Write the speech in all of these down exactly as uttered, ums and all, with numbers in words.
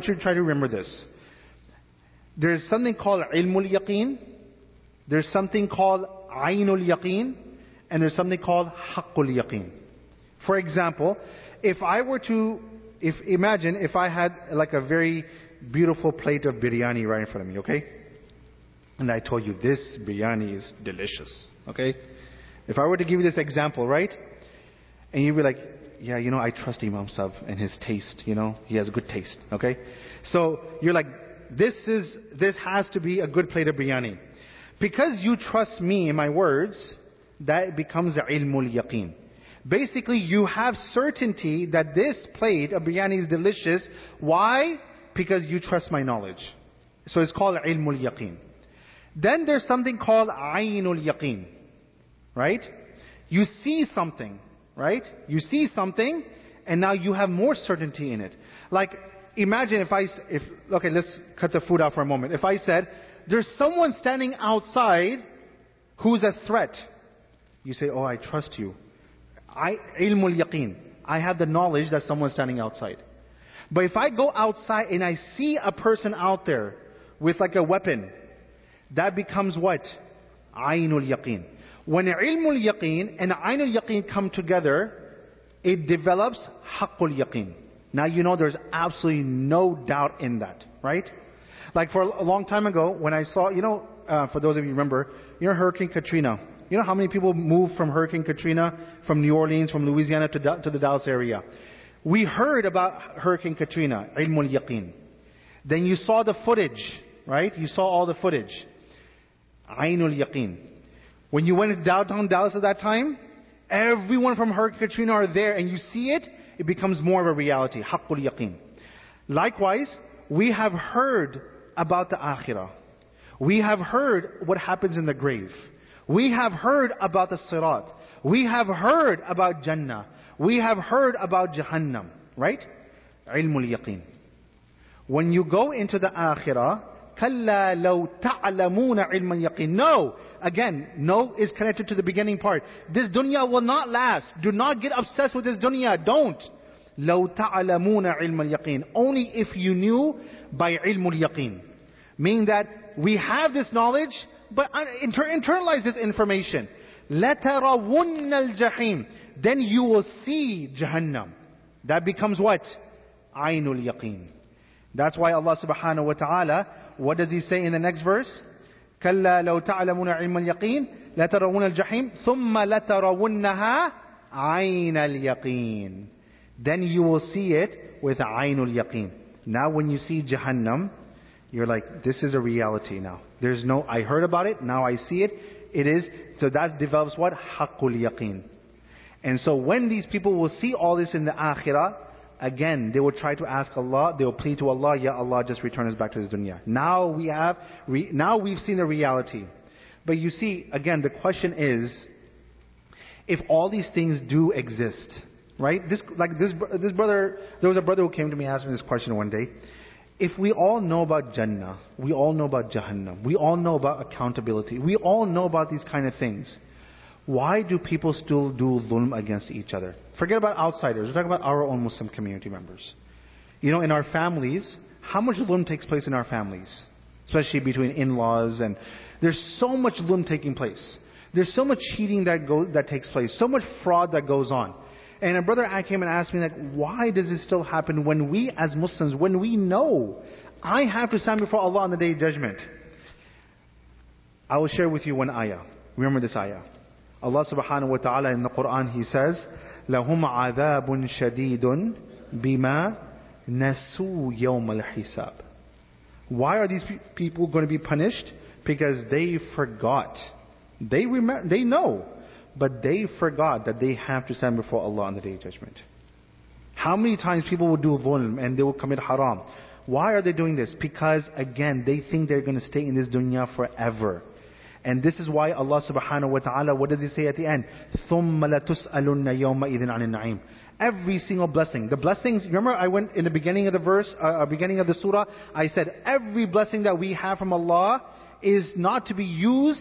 you to try to remember this. There's something called ilmul yaqeen. There's something called aynul yaqeen. And there's something called haqqul yaqeen. For example, if I were to, if imagine if I had like a very beautiful plate of biryani right in front of me, okay? And I told you this biryani is delicious, okay? If I were to give you this example, right? And you'd be like, yeah, you know, I trust Imam Sahib and his taste, you know, he has good taste, okay? So you're like, this is, this has to be a good plate of biryani. Because you trust me in my words, that becomes ilmul yaqeen. Basically, you have certainty that this plate of biryani is delicious. Why? Because you trust my knowledge. So it's called ilmul yaqeen. Then there's something called aynul yaqeen. Right? You see something. Right? You see something, and now you have more certainty in it. Like, imagine if I, if, okay, let's cut the food out for a moment. If I said, there's someone standing outside who's a threat. You say, oh, I trust you. I, ilmul yaqeen. I have the knowledge that someone's standing outside. But if I go outside and I see a person out there with like a weapon, that becomes what? Aynul yaqeen. When ilmul yaqeen and aynul yaqeen come together, it develops haqqul yaqeen. Now you know there's absolutely no doubt in that, right? Like for a long time ago, when I saw, you know, uh, for those of you who remember, you know Hurricane Katrina. You know how many people moved from Hurricane Katrina, from New Orleans, from Louisiana to, to the Dallas area? We heard about Hurricane Katrina, ilmul yaqeen. Then you saw the footage, right? You saw all the footage. Aynul yaqeen. When you went to downtown Dallas at that time, everyone from Hurricane Katrina are there and you see it, it becomes more of a reality. Haqqul yaqeen. Likewise, we have heard about the akhirah. We have heard what happens in the grave. We have heard about the sirat. We have heard about Jannah. We have heard about Jahannam. Right? Ilmul yaqeen. When you go into the akhirah, كَلَّا لَوْ تَعْلَمُونَ عِلْمَ الْيَقِينِ. No. Again, no is connected to the beginning part. This dunya will not last. Do not get obsessed with this dunya. Don't. لَوْ تَعْلَمُونَ عِلْمَ الْيَقِينِ. Only if you knew by ilmul yaqeen. Meaning that we have this knowledge, but inter- internalize this information. لَتَرَوُنَّ الْجَحِيمِ. Then you will see Jahannam. That becomes what? Aynul yaqeen. That's why Allah subhanahu wa ta'ala, what does He say in the next verse? كَلَّا لَوْ تَعْلَمُونَ عِلْمَ الْيَقِينِ لَتَرَوُنَّ الْجَحِيمِ ثُمَّ لَتَرَوُنَّهَا عَيْنَ الْيَقِينِ. Then you will see it with aynul yaqeen. Now when you see Jahannam, you're like, this is a reality now. There's no, I heard about it, now I see it. It is, so that develops what? Haqqul yaqeen. And so when these people will see all this in the akhirah, again, they will try to ask Allah, they will plead to Allah, Ya Allah, just return us back to this dunya. Now we have, re, now we've seen the reality. But you see, again, the question is, if all these things do exist, right? This, like this, this brother, there was a brother who came to me asking me this question one day. If we all know about Jannah, we all know about Jahannam, we all know about accountability, we all know about these kind of things, why do people still do dhulm against each other? Forget about outsiders. We're talking about our own Muslim community members. You know, in our families, how much dhulm takes place in our families? Especially between in-laws, and there's so much dhulm taking place. There's so much cheating that goes, that takes place, so much fraud that goes on. And a brother came and asked me, like, why does this still happen when we as Muslims, when we know I have to stand before Allah on the Day of Judgment? I will share with you one ayah. Remember this ayah. Allah subhanahu wa ta'ala in the Quran, He says, لَهُمْ عَذَابٌ شَدِيدٌ بِمَا نَسُوا يَوْمَ الْحِسَابِ. Why are these pe- people going to be punished? Because they forgot. They remember, they know, but they forgot that they have to stand before Allah on the Day of Judgment. How many times people will do dhulm and they will commit haram? Why are they doing this? Because again, they think they're going to stay in this dunya forever. And this is why Allah subhanahu wa ta'ala, what does He say at the end? ثُمَّ لَتُسْأَلُنَّ يَوْمَئِذٍ عَنِ النَّعِيمِ. Every single blessing. The blessings, remember I went in the beginning of the verse, uh, beginning of the surah, I said every blessing that we have from Allah is not to be used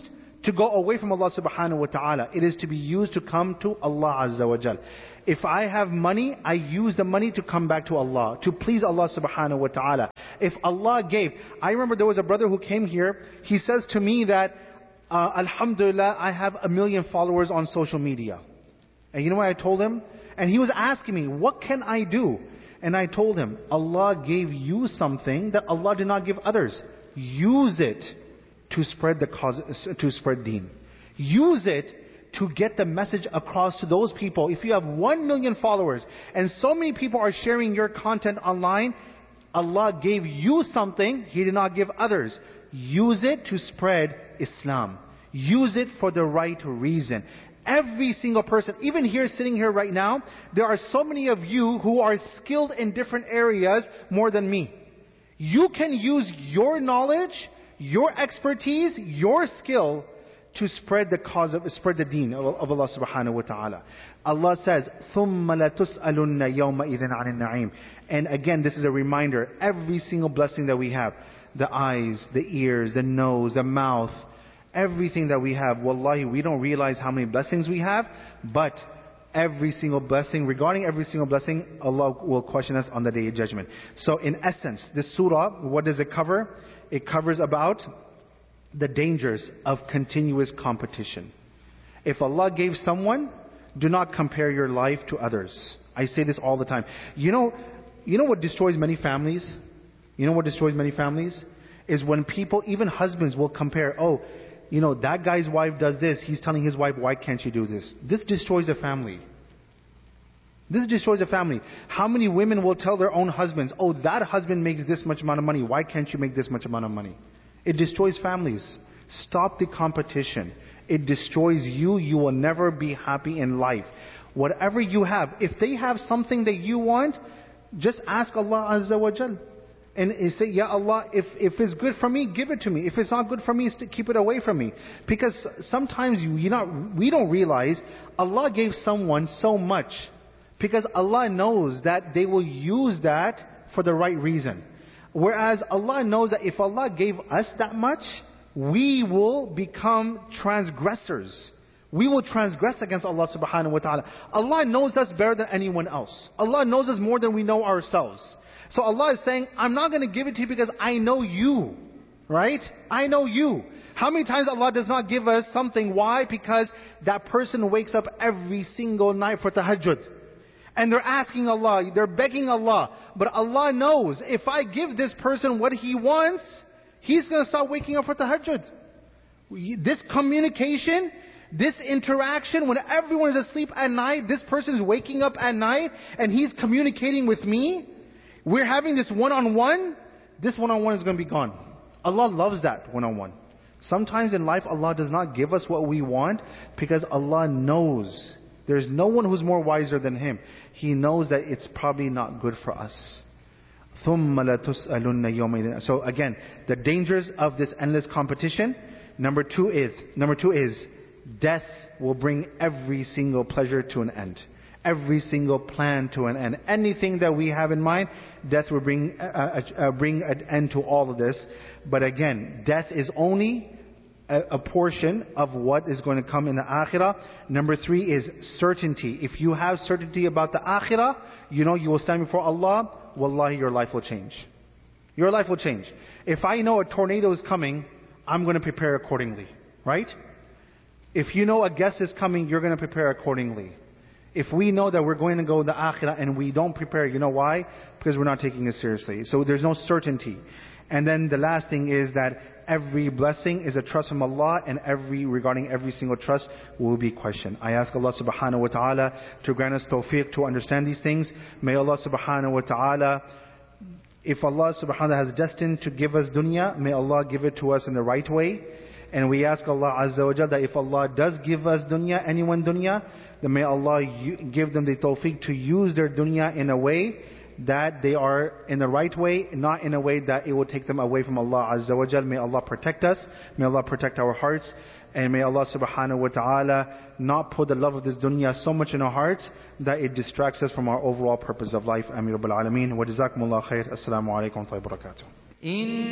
to go away from Allah subhanahu wa ta'ala. It is to be used to come to Allah Azza wa Jal. If I have money, I use the money to come back to Allah, to please Allah subhanahu wa ta'ala. If Allah gave, I remember there was a brother who came here, he says to me that, uh, Alhamdulillah, I have a million followers on social media. And you know what I told him? And he was asking me, what can I do? And I told him, Allah gave you something that Allah did not give others. Use it to spread the cause, to spread deen. Use it to get the message across to those people. If you have one million followers and so many people are sharing your content online, Allah gave you something He did not give others. Use it to spread Islam. Use it for the right reason. Every single person, even here sitting here right now, there are so many of you who are skilled in different areas more than me. You can use your knowledge, your expertise, your skill to spread the cause of, spread the deen of, of Allah subhanahu wa ta'ala. Allah says, ثُمَّ لَتُسْأَلُنَّ يَوْمَئِذٍ عَنِ النَّعِيمِ. And again, this is a reminder, every single blessing that we have, the eyes, the ears, the nose, the mouth, everything that we have, wallahi, we don't realize how many blessings we have, but every single blessing, regarding every single blessing, Allah will question us on the Day of Judgment. So in essence, this surah, what does it cover? It covers about the dangers of continuous competition. If Allah gave someone, do not compare your life to others. I say this all the time. You know, you know what destroys many families? You know what destroys many families? Is when people, even husbands, will compare, oh, you know, that guy's wife does this, he's telling his wife, why can't you do this? This destroys a family. This destroys a family. How many women will tell their own husbands, oh, that husband makes this much amount of money, why can't you make this much amount of money? It destroys families. Stop the competition. It destroys you. You will never be happy in life. Whatever you have, if they have something that you want, just ask Allah Azza wa Jal. And say, Ya Allah, if, if it's good for me, give it to me. If it's not good for me, keep it away from me. Because sometimes you, you not, we don't realize Allah gave someone so much. Because Allah knows that they will use that for the right reason. Whereas Allah knows that if Allah gave us that much, we will become transgressors. We will transgress against Allah subhanahu wa ta'ala. Allah knows us better than anyone else. Allah knows us more than we know ourselves. So Allah is saying, I'm not going to give it to you because I know you. Right? I know you. How many times Allah does not give us something? Why? Because that person wakes up every single night for tahajjud. And they're asking Allah, they're begging Allah. But Allah knows, if I give this person what he wants, he's going to start waking up for tahajjud. This communication, this interaction, when everyone is asleep at night, this person is waking up at night and he's communicating with me. We're having this one-on-one. This one-on-one is going to be gone. Allah loves that one-on-one. Sometimes in life, Allah does not give us what we want because Allah knows. There's no one who's more wiser than Him. He knows that it's probably not good for us. ثُمَّ لَتُسْأَلُنَّ يَوْمَئِذٍ. So again, the dangers of this endless competition. Number two is, number two is, death will bring every single pleasure to an end. Every single plan to an end. Anything that we have in mind, death will bring, uh, uh, bring an end to all of this. But again, death is only a, a portion of what is going to come in the akhirah. Number three is certainty. If you have certainty about the akhirah, you know you will stand before Allah, wallahi your life will change. Your life will change. If I know a tornado is coming, I'm going to prepare accordingly. Right? If you know a guest is coming, you're going to prepare accordingly. If we know that we're going to go to the akhirah and we don't prepare, you know why? Because we're not taking it seriously. So there's no certainty. And then the last thing is that every blessing is a trust from Allah, and every regarding every single trust will be questioned. I ask Allah subhanahu wa ta'ala to grant us tawfiq to understand these things. May Allah subhanahu wa ta'ala, if Allah subhanahu wa ta'ala has destined to give us dunya, may Allah give it to us in the right way. And we ask Allah Azza wa Jalla that if Allah does give us dunya, anyone dunya, then may Allah give them the tawfiq to use their dunya in a way that they are in the right way, not in a way that it will take them away from Allah Azza wa Jalla. May Allah protect us. May Allah protect our hearts. And may Allah subhanahu wa ta'ala not put the love of this dunya so much in our hearts that it distracts us from our overall purpose of life. Ameen Rabbil Alameen. Wa jazakumullah khair. Assalamu alaikum wa rahmatullahi wa barakatuh.